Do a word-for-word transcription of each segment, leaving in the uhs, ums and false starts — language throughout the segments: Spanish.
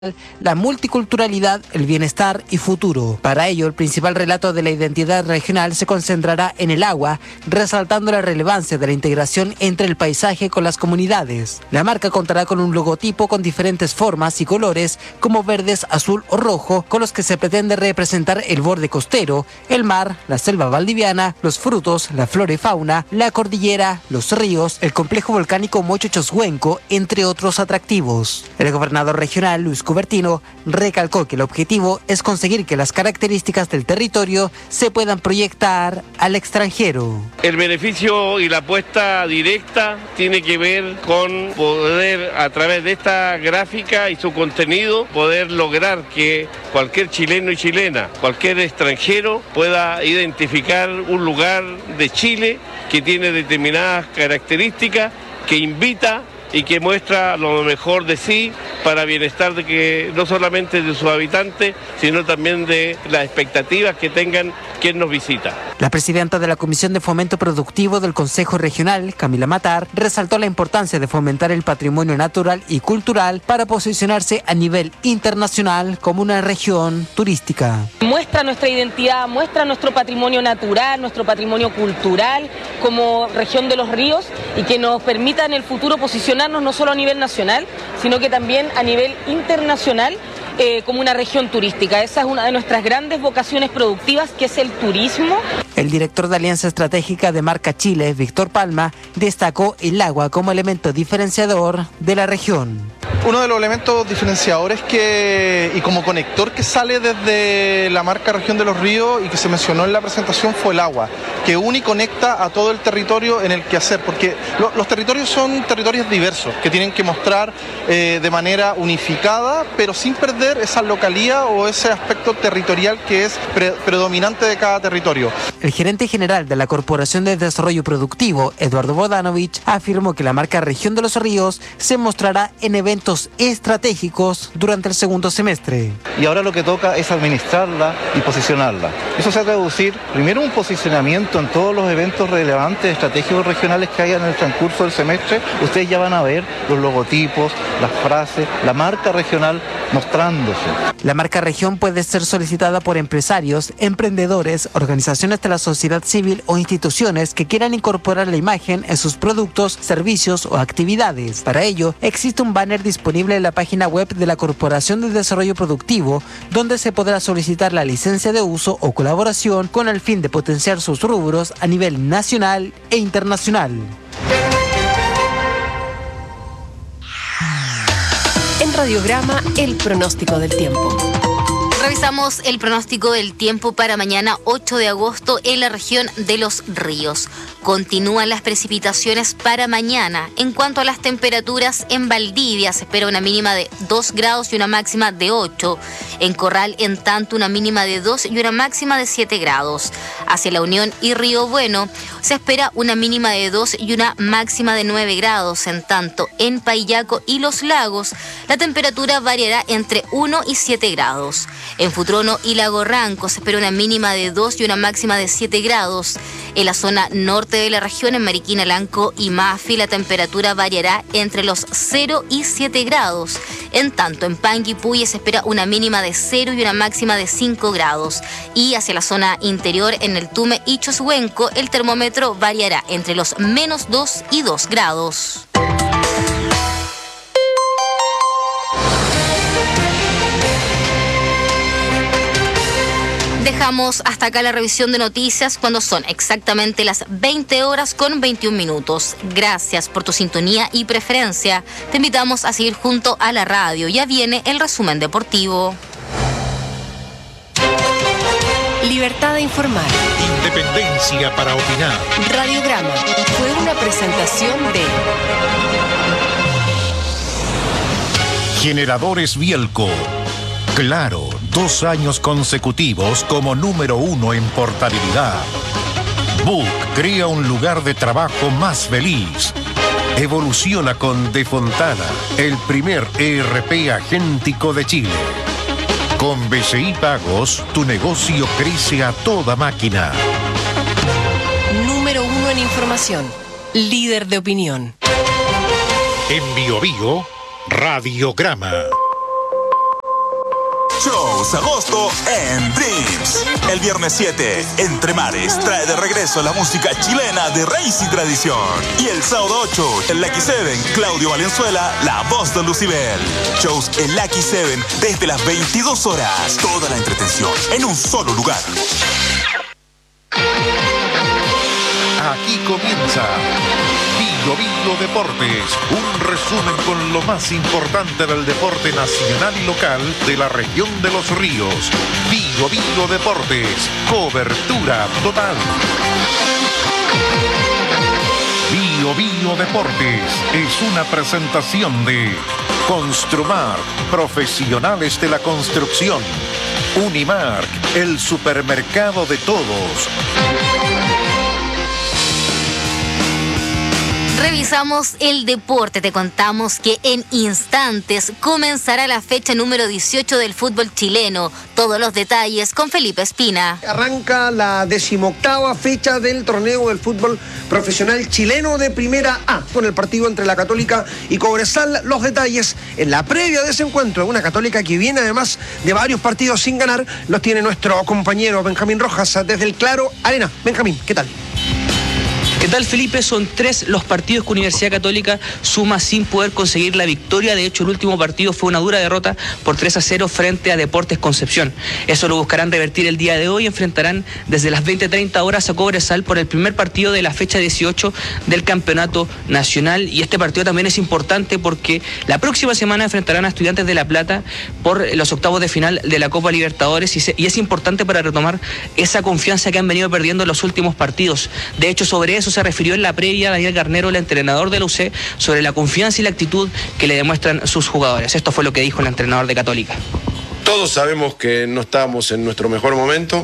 la multiculturalidad, el bienestar y futuro. Para ello, el principal relato de la identidad regional se concentrará en el agua, resaltando la relevancia de la integración entre el paisaje con las comunidades. La marca contará con un logotipo con diferentes formas y colores, como verdes, azul o rojo, con los que se pretende representar el borde costero, el mar, la selva valdiviana, los frutos, la flora y fauna, la cordillera, los ríos, el complejo volcánico Mocho Choshuenco, entre otros atractivos. El gobernador regional, Luis Cubertino, recalcó que el objetivo es conseguir que las características del territorio se puedan proyectar al extranjero. El beneficio y la apuesta directa tiene que ver con poder, a través de esta gráfica y su contenido, poder lograr que cualquier chileno y chilena, cualquier extranjero pueda identificar un lugar de Chile que tiene determinadas características, que invita y que muestra lo mejor de sí para bienestar de que no solamente de sus habitantes, sino también de las expectativas que tengan quien nos visita. La presidenta de la Comisión de Fomento Productivo del Consejo Regional, Camila Matar, resaltó la importancia de fomentar el patrimonio natural y cultural para posicionarse a nivel internacional como una región turística. Muestra nuestra identidad, muestra nuestro patrimonio natural, nuestro patrimonio cultural como región de los ríos y que nos permita en el futuro posicionarnos no solo a nivel nacional, sino que también a nivel internacional eh, como una región turística. Esa es una de nuestras grandes vocaciones productivas, que es el turismo. El director de Alianza Estratégica de Marca Chile, Víctor Palma, destacó el agua como elemento diferenciador de la región. Uno de los elementos diferenciadores que, y como conector que sale desde la marca Región de los Ríos y que se mencionó en la presentación fue el agua, que une y conecta a todo el territorio en el quehacer, porque lo, los territorios son territorios diversos, que tienen que mostrar eh, de manera unificada, pero sin perder esa localía o ese aspecto territorial que es pre, predominante de cada territorio. El gerente general de la Corporación de Desarrollo Productivo, Eduardo Bodanovich, afirmó que la marca Región de los Ríos se mostrará en eventos estratégicos durante el segundo semestre. Y ahora lo que toca es administrarla y posicionarla. Eso se va a traducir primero un posicionamiento en todos los eventos relevantes, estratégicos regionales que haya en el transcurso del semestre. Ustedes ya van a ver los logotipos, las frases, la marca regional mostrándose. La marca región puede ser solicitada por empresarios, emprendedores, organizaciones de la sociedad civil o instituciones que quieran incorporar la imagen en sus productos, servicios o actividades. Para ello, existe un banner disponible en la página web de la Corporación de Desarrollo Productivo, donde se podrá solicitar la licencia de uso o colaboración con el fin de potenciar sus rubros a nivel nacional e internacional. En Radiograma, el pronóstico del tiempo. Revisamos el pronóstico del tiempo para mañana ocho de agosto en la región de Los Ríos. Continúan las precipitaciones para mañana. En cuanto a las temperaturas, en Valdivia se espera una mínima de dos grados y una máxima de ocho. En Corral, en tanto, una mínima de dos y una máxima de siete grados. Hacia La Unión y Río Bueno se espera una mínima de dos y una máxima de nueve grados. En tanto, en Paillaco y Los Lagos, la temperatura variará entre uno y siete grados. En Futrono y Lago Ranco se espera una mínima de dos y una máxima de siete grados. En la zona norte de la región, en Mariquina, Lanco y Mafi, la temperatura variará entre los cero y siete grados. En tanto, en Panguipulli se espera una mínima de cero y una máxima de cinco grados. Y hacia la zona interior, en el Tume y Choshuenco, el termómetro variará entre los menos dos y dos grados. Dejamos hasta acá la revisión de noticias cuando son exactamente las veinte horas con veintiún minutos. Gracias por tu sintonía y preferencia. Te invitamos a seguir junto a la radio. Ya viene el resumen deportivo. Libertad de informar. Independencia para opinar. Radiograma fue una presentación de Generadores Bielco. Claro, dos años consecutivos como número uno en portabilidad. Book crea un lugar de trabajo más feliz. Evoluciona con De Fontana, el primer E R P agéntico de Chile. Con B C I Pagos, tu negocio crece a toda máquina. Número uno en información. Líder de opinión. En Bio Bio, Radiograma. doce de agosto en Dreams. El viernes siete, Entre Mares trae de regreso la música chilena de raíz y tradición. Y el sábado ocho, el Lucky Seven, Claudio Valenzuela, la voz de Lucibel. Shows en Lucky Seven desde las veintidós horas. Toda la entretención en un solo lugar. Aquí comienza Bio Bio Deportes, un resumen con lo más importante del deporte nacional y local de la región de Los Ríos. Bio Bio Deportes, cobertura total. Bio Bio Deportes es una presentación de Construmark, profesionales de la construcción. Unimark, el supermercado de todos. Revisamos el deporte, te contamos que en instantes comenzará la fecha número dieciocho del fútbol chileno. Todos los detalles con Felipe Espina. Arranca la decimoctava fecha del torneo del fútbol profesional chileno de Primera A, con el partido entre la Católica y Cobresal. Los detalles en la previa de ese encuentro, una Católica que viene además de varios partidos sin ganar, los tiene nuestro compañero Benjamín Rojas desde el Claro Arena. Benjamín, ¿qué tal? ¿Qué tal, Felipe? Son tres los partidos que Universidad Católica suma sin poder conseguir la victoria. De hecho, el último partido fue una dura derrota por tres a cero frente a Deportes Concepción. Eso lo buscarán revertir el día de hoy. Enfrentarán desde las veinte treinta horas a Cobresal por el primer partido de la fecha dieciocho del Campeonato Nacional. Y este partido también es importante porque la próxima semana enfrentarán a Estudiantes de La Plata por los octavos de final de la Copa Libertadores. Y, se, y es importante para retomar esa confianza que han venido perdiendo en los últimos partidos. De hecho, sobre eso se refirió en la previa Daniel Garnero, el entrenador de la U C, sobre la confianza y la actitud que le demuestran sus jugadores. Esto fue lo que dijo el entrenador de Católica. Todos sabemos que no estábamos en nuestro mejor momento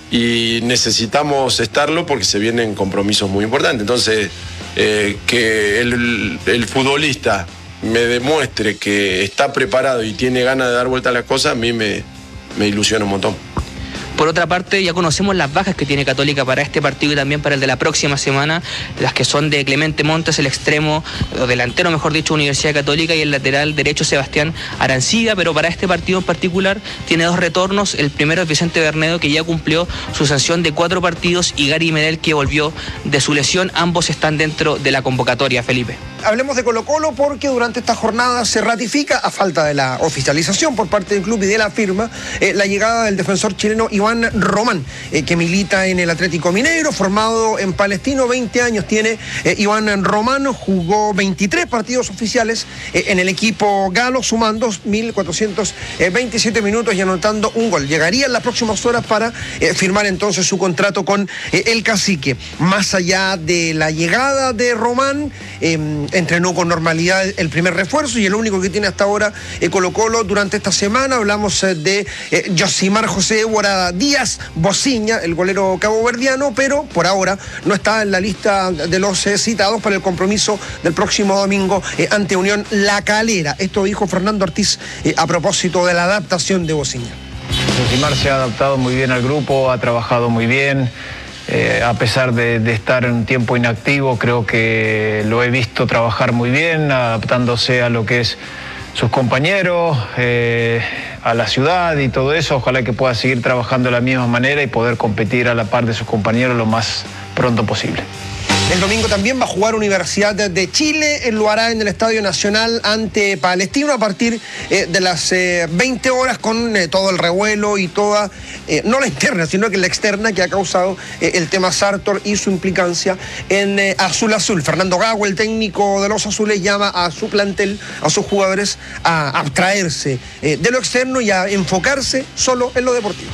y necesitamos estarlo porque se vienen compromisos muy importantes. Entonces, eh, que el, el futbolista me demuestre que está preparado y tiene ganas de dar vuelta a las cosas, a mí me, me ilusiona un montón. Por otra parte, ya conocemos las bajas que tiene Católica para este partido y también para el de la próxima semana, las que son de Clemente Montes, el extremo, o delantero mejor dicho, Universidad Católica, y el lateral derecho Sebastián Arancibia, pero para este partido en particular tiene dos retornos. El primero es Vicente Bernedo, que ya cumplió su sanción de cuatro partidos, y Gary Medel, que volvió de su lesión. Ambos están dentro de la convocatoria, Felipe. Hablemos de Colo Colo porque durante esta jornada se ratifica, a falta de la oficialización por parte del club y de la firma, eh, la llegada del defensor chileno Iván Román, eh, que milita en el Atlético Mineiro, formado en Palestino. veinte años tiene eh, Iván Román, jugó veintitrés partidos oficiales eh, en el equipo galo, sumando mil cuatrocientos veintisiete minutos y anotando un gol. Llegaría en las próximas horas para eh, firmar entonces su contrato con eh, el Cacique. Más allá de la llegada de Román, eh, entrenó con normalidad el primer refuerzo y el único que tiene hasta ahora eh, Colo Colo durante esta semana. Hablamos eh, de eh, Josimar José Évora Díaz Bociña, el golero caboverdiano, pero por ahora no está en la lista de los eh, citados para el compromiso del próximo domingo eh, ante Unión La Calera. Esto dijo Fernando Ortiz eh, a propósito de la adaptación de Bociña. Josimar se ha adaptado muy bien al grupo, ha trabajado muy bien. Eh, a pesar de, de estar en un tiempo inactivo, creo que lo he visto trabajar muy bien, adaptándose a lo que es sus compañeros, eh, a la ciudad y todo eso. Ojalá que pueda seguir trabajando de la misma manera y poder competir a la par de sus compañeros lo más pronto posible. El domingo también va a jugar Universidad de Chile, él lo hará en el Estadio Nacional ante Palestino a partir eh, de las eh, veinte horas, con eh, todo el revuelo y toda, eh, no la interna, sino que la externa que ha causado eh, el tema Sartor y su implicancia en eh, Azul Azul. Fernando Gago, el técnico de los azules, llama a su plantel, a sus jugadores, a abstraerse eh, de lo externo y a enfocarse solo en lo deportivo.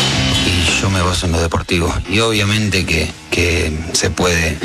Y yo me baso en lo deportivo. Y obviamente que, que se puede,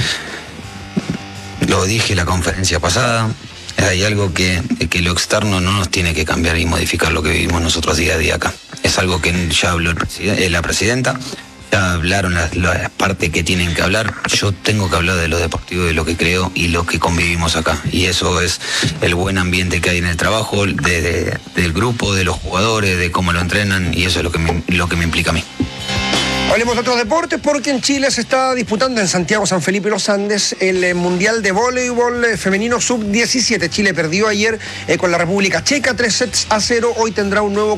lo dije en la conferencia pasada, hay algo que, que lo externo no nos tiene que cambiar y modificar lo que vivimos nosotros día a día acá. Es algo que ya habló el presidente, la presidenta, ya hablaron las, las partes que tienen que hablar. Yo tengo que hablar de lo deportivo, de lo que creo y lo que convivimos acá. Y eso es el buen ambiente que hay en el trabajo, de, de, del grupo, de los jugadores, de cómo lo entrenan, y eso es lo que me, lo que me implica a mí. Hablemos de otros deportes porque en Chile se está disputando en Santiago San Felipe y Los Andes el Mundial de Voleibol Femenino sub diecisiete. Chile perdió ayer eh, con la República Checa tres sets a cero. Hoy tendrá un nuevo